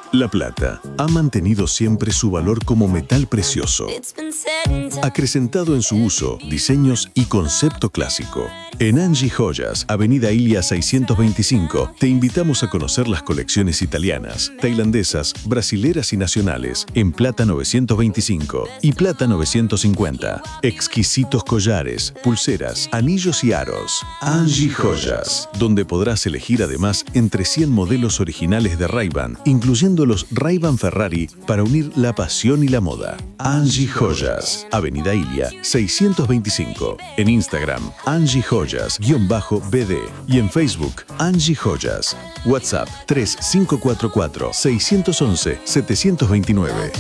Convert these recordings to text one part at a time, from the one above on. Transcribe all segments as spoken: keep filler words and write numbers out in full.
La plata ha mantenido siempre su valor como metal precioso, acrecentado en su uso, diseños y concepto clásico. En Angie Joyas, Avenida Ilia seiscientos veinticinco, te invitamos a conocer las colecciones italianas, tailandesas, brasileras y nacionales en plata novecientos veinticinco y plata novecientos cincuenta. Exquisitos collares, pulseras, anillos y aros. Angie Joyas, donde podrás elegir además entre cien modelos originales de Ray-Ban, incluyendo los Ray-Ban Ferrari para unir la pasión y la moda. Angie Joyas, Avenida Ilia seiscientos veinticinco. En Instagram, Angie Joyas-B D y en Facebook, Angie Joyas. WhatsApp tres cinco cuatro cuatro, seis uno uno, siete dos nueve.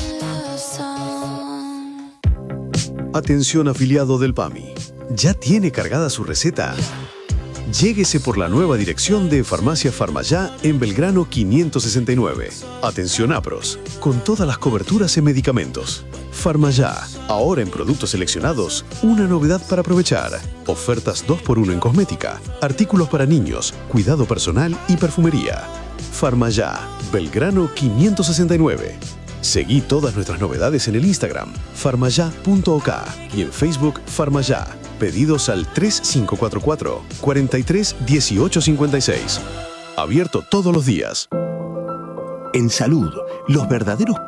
Atención afiliado del P A M I. ¿Ya tiene cargada su receta? Lléguese por la nueva dirección de Farmacia Farmaya en Belgrano quinientos sesenta y nueve. Atención APROS, con todas las coberturas en medicamentos. Farmaya, ahora en productos seleccionados, una novedad para aprovechar. Ofertas dos por uno en cosmética, artículos para niños, cuidado personal y perfumería. Farmaya, Belgrano quinientos sesenta y nueve. Seguí todas nuestras novedades en el Instagram, farmaya punto ok y en Facebook Farmaya. Pedidos al tres cinco cuatro cuatro, cuatro tres uno ocho cinco seis. Abierto todos los días. En salud, los verdaderos